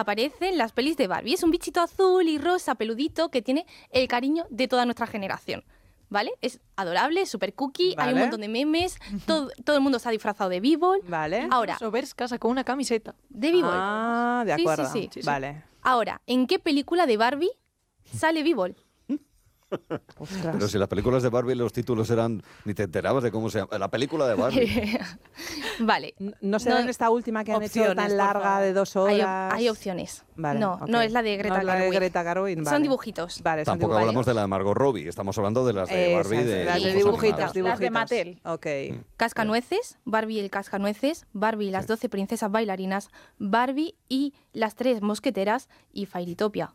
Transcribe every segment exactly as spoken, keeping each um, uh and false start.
aparece en las pelis de Barbie. Es un bichito azul y rosa, peludito, que tiene el cariño de toda nuestra generación. ¿Vale? Es adorable, súper cookie, Vale. hay un montón de memes, todo, todo el mundo se ha disfrazado de Bibble. Vale. Ahora, Soberskas sacó una camiseta. de Bibble. Ah, de Sí, sí, acuerdo. sí, sí, sí. Vale. Ahora, ¿en qué película de Barbie sale Bibble? Ostras. Pero si las películas de Barbie los títulos eran... Ni te enterabas de cómo se llama. La película de Barbie. Vale. N- ¿No será No- en esta última que han hecho opciones, tan por larga favor. de dos Hay, horas? op- hay opciones. Vale, no, ok. no es la de Greta No es la de Gerwig. Greta Gerwig, vale. Son dibujitos. Vale, son Tampoco dibujitos. hablamos de la de Margot Robbie. Estamos hablando de las de Barbie. Esas, De las de Sí, dibujos dibujitos, animados. dibujitos. Las de Mattel. Ok. Cascanueces, Barbie y el Cascanueces, Barbie y las doce princesas bailarinas, Barbie y las tres mosqueteras y Fairytopia.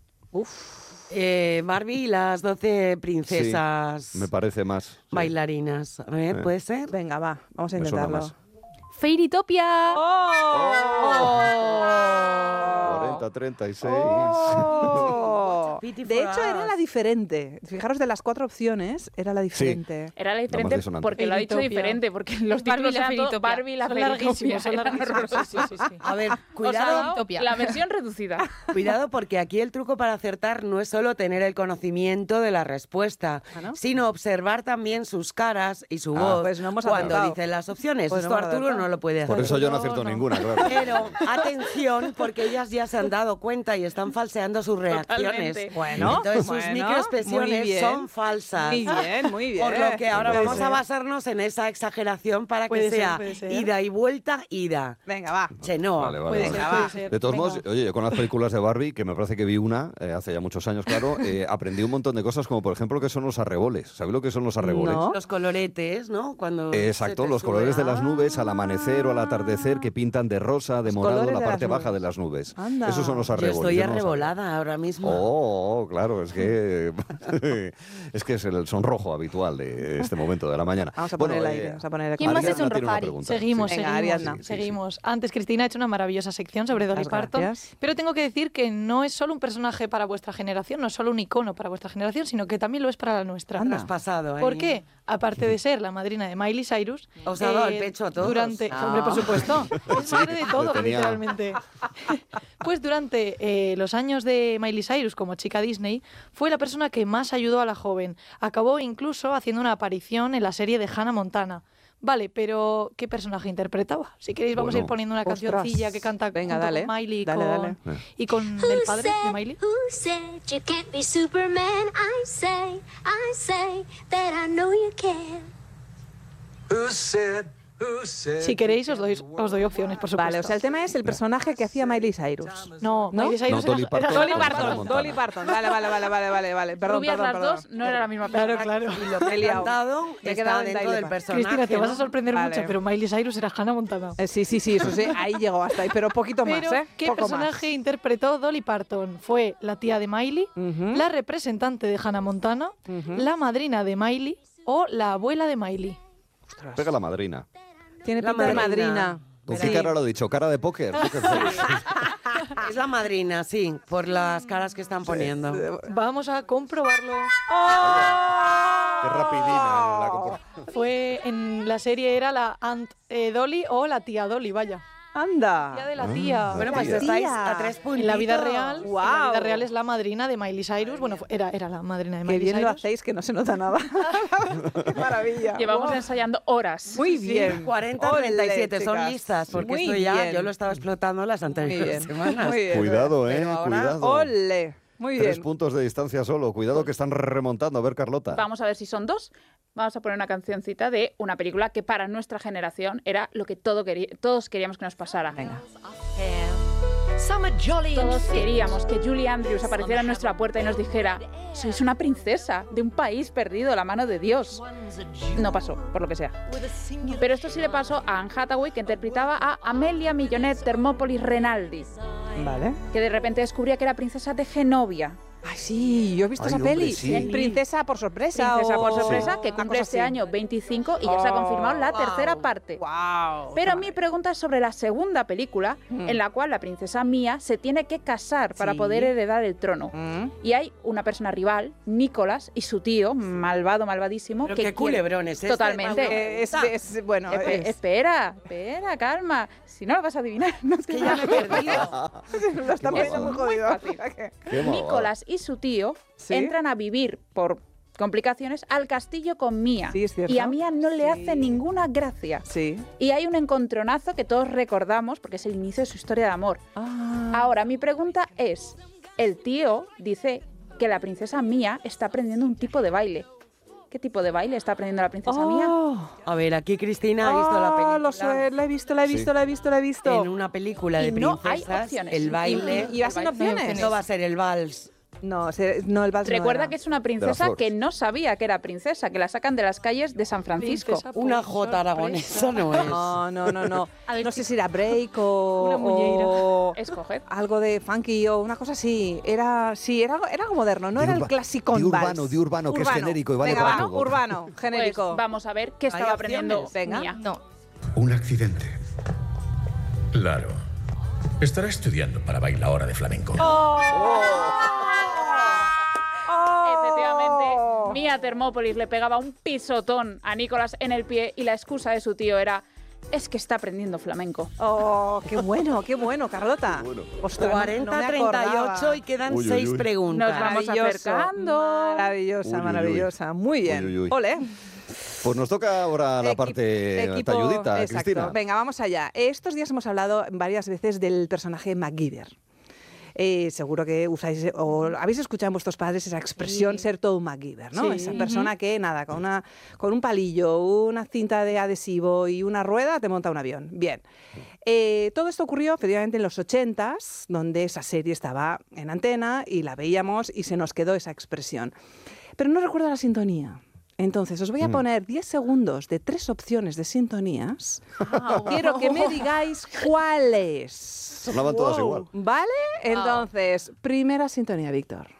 Eh, Barbie y las doce princesas Sí, me parece más. Sí. bailarinas. A ver, Eh. ¿puede ser? Venga, va, vamos a Me suena intentarlo. más. ¡Fairytopia! cuarenta, treinta y seis. Oh. Pity De for hecho, era us. la diferente. Fijaros, de las cuatro opciones, era la diferente. Era la más diferente disonante. porque lo ha dicho Fairytopia. diferente, porque los Barbie títulos y la eran todo Fairytopia. Barbie y la Son Fairytopia. larguísimos, son Eran larguísimos. horrorosos. Sí, sí, sí, sí. A ver, O sea, cuidado, Utopia. la versión reducida. cuidado porque aquí el truco para acertar no es solo tener el conocimiento de la respuesta, ¿Ah, no? sino observar también sus caras y su Ah. voz Pues no hemos cuando acertado. dicen las opciones. Pues no Esto hemos Arturo acertado. no lo puede hacer. Por eso yo no acierto no. ninguna, claro. Pero atención, porque ellas ya se han dado cuenta y están falseando sus reacciones. Totalmente. Bueno, Entonces sus bueno, muy microexpresiones bien. son falsas. Muy bien, muy bien. Por lo que ahora Puede vamos ser. a basarnos en esa exageración para Puede que ser, sea puede ser. ida y vuelta, ida. Venga, va. Chenoa. Vale, vale, Puede vale. ser, Venga, va. puede ser. De todos Venga. modos, oye, yo con las películas de Barbie, que me parece que vi una eh, hace ya muchos años, claro, eh, aprendí un montón de cosas, como por ejemplo que son los arreboles. ¿Sabéis lo que son los arreboles? No. Los coloretes, ¿no? Cuando Eh, se Exacto, te los sube. colores de las nubes al Ah. amanecer o al atardecer que pintan de rosa, de Los morado colores la de parte las baja nubes. de las nubes. Anda. Esos son los Yo arreboles. estoy yo no los sabía. arrebolada ahora mismo. Oh, claro, es que es que es el sonrojo habitual de este momento de la mañana. Vamos a Bueno, poner el eh, aire. Vamos a poner el ¿Quién más Ariadna es tiene una sonrojar? pregunta. Seguimos, Sí. Venga, seguimos, Ariadna. Sí, sí, seguimos. Antes Cristina ha hecho una maravillosa sección sobre Dolly Muchas Parton, gracias. pero tengo que decir que no es solo un personaje para vuestra generación, no es solo un icono para vuestra generación, sino que también lo es para la nuestra. Anda. Has pasado, ¿eh? ¿Por qué? Aparte de ser la madrina de Miley Cyrus, eh, Os ha dado el pecho a todos. Durante, Ah. hombre, por supuesto, es madre de todo, le tenía- literalmente. Pues durante eh, los años de Miley Cyrus como chica Disney, fue la persona que más ayudó a la joven. Acabó incluso haciendo una aparición en la serie de Hannah Montana. Vale, pero ¿qué personaje interpretaba? Si queréis vamos a ir Bueno. poniendo una Ostras. cancioncilla que canta Venga, junto dale. con Miley y Dale, con, dale. y con el padre de Miley. Who said you can't be Superman? I say, I say that I know you can. Si queréis os doy, os doy opciones, por supuesto. Vale, o sea, el tema es el personaje que hacía Miley Cyrus. No, ¿No? Miley Cyrus No, Dolly era- Parton. era Dolly Hannah Parton, Montana. Dolly Parton. Vale, vale, vale, vale, vale, vale. Perdón, Rubias perdón, las perdón. dos, no era la misma Claro, persona. claro. Y lo que he cantado Me he está quedado en dentro Dolly del Parton. personaje. Cristina, te vas a ¿no? sorprender Vale. mucho, pero Miley Cyrus era Hannah Montana. Eh, sí, sí, sí, eso sí, ahí llegó hasta ahí, pero poquito más, Pero, ¿eh? ¿qué Poco personaje más. interpretó Dolly Parton? Fue la tía de Miley, Ujú. la representante de Hannah Montana, Ujú. la madrina de Miley o la abuela de Miley. Pega la madrina. Tiene La pinta de madrina. madrina. ¿Con Sí. qué cara lo he dicho? ¿Cara de póker? Poker face. Es la madrina, sí, por las caras que están poniendo. Vamos a comprobarlo. Qué rapidina la compro. Fue en la serie era la Aunt eh, Dolly o la tía Dolly, vaya. Anda. Tía de la Ah, tía. Bueno, pues Tía. estáis a tres puntitos. En la vida real, en la Guau. vida real es la madrina de Miley Cyrus. Bueno, fue- era, era la madrina de Qué Miley bien Cyrus. lo hacéis, que no se nota nada. Qué maravilla. Llevamos Wow. ensayando horas. Muy Sí, bien. cuarenta Ole, treinta y siete, son chicas. listas, porque Muy esto ya bien. yo lo estaba explotando las Muy anteriores bien. semanas. Muy bien. Cuidado, eh, Pero ahora- cuidado. Ole. Muy Tres bien. puntos de distancia solo. Cuidado que están remontando. A ver, Carlota. Vamos a ver si son dos. Vamos a poner una cancioncita de una película que para nuestra generación era lo que todo querí- todos queríamos que nos pasara. Venga. Todos queríamos que Julie Andrews apareciera en nuestra puerta y nos dijera: sois una princesa de un país perdido, la mano de Dios. No pasó, por lo que sea. Pero esto sí le pasó a Anne Hathaway, que interpretaba a Amelia Millonette Thermopolis Renaldi, Vale. que de repente descubría que era princesa de Genovia. Ay, sí, yo he visto Ay, esa hombre, peli. sí. Princesa por sorpresa. Princesa por o- sorpresa, Sí. que Una cumple cosa este así. año veinticinco y ya se ha confirmado la Oh, tercera wow, parte. Wow, Pero mi pregunta es sobre la segunda película, Mm. en la cual la princesa Mía se tiene que casar para Sí. poder heredar el trono. Mm. Y hay una persona rival, Nicolás, y su tío, malvado, malvadísimo, Pero que qué quiere- culebrón es este, Totalmente. Paula. Eh, es, es- bueno, Espe- es- espera, espera, calma. Si no lo vas a adivinar, no te Que ya me he perdido. lo está Qué poniendo muy malvado. jodido. fácil. Qué malvado. Nicolás y su tío ¿Sí? entran a vivir por complicaciones al castillo con Mía. Sí, es cierto. Y a Mía no le Sí. hace ninguna gracia. Sí. Y hay un encontronazo que todos recordamos porque es el inicio de su historia de amor. Ah. Ahora, mi pregunta es, el tío dice que la princesa Mía está aprendiendo un tipo de baile. ¿Qué tipo de baile está aprendiendo la princesa Mía? Oh. A ver, aquí Cristina ha visto la Ah, película. lo sé, la he visto, la he visto, Sí. la he visto, la he visto. En una película Y de no hay princesas, opciones. el baile... ¿Y, y vas sin El baile. opciones? No va a ser el vals. No, se- no, el vals no Recuerda era. que es una princesa flores. que no sabía que era princesa, que la sacan de las calles de San Francisco. Princesa por Una jota aragonesa no es. No, no, no, no. A ver, No sé si era break o... Una muñeira. o Escoger. algo de funky o una cosa así. Era, sí, era, era algo moderno, no De era el urba- clásico de urbano, de urbano, que es genérico y vale Venga, para va, todo. urbano, Pues genérico. vamos a ver qué Hay estaba aprendiendo opciones. Venga. Mía. No. Un accidente. Claro. Estará estudiando para bailadora de flamenco. Efectivamente, Mía Termópolis le pegaba un pisotón a Nicolás en el pie y la excusa de su tío era es que está aprendiendo flamenco. Oh, qué bueno, qué bueno, Carlota. Bueno. Ostras, no- no cuarenta me treinta y acordaba. ocho y quedan Uy, uy, seis uy. preguntas. Nos vamos Maravilloso, acercando. Maravillosa, Uy, uy, uy. maravillosa. Muy bien. Uy, uy, uy. Ole. Pues nos toca ahora la Equi- parte equipo- talludita, exacto. Cristina. Venga, vamos allá. Estos días hemos hablado varias veces del personaje MacGyver. Eh, seguro que usáis o habéis escuchado en vuestros padres esa expresión ser todo un MacGyver, ¿no? Sí. Esa persona que nada, con una con un palillo, una cinta de adhesivo y una rueda te monta un avión. Bien. Eh, todo esto ocurrió efectivamente en los ochentas, donde esa serie estaba en antena y la veíamos y se nos quedó esa expresión. Pero no recuerdo la sintonía. Entonces, os voy a Mm. poner diez segundos de tres opciones de sintonías. Quiero que me digáis cuáles. Sonaban todas igual. ¿Vale? Entonces, primera sintonía, Víctor.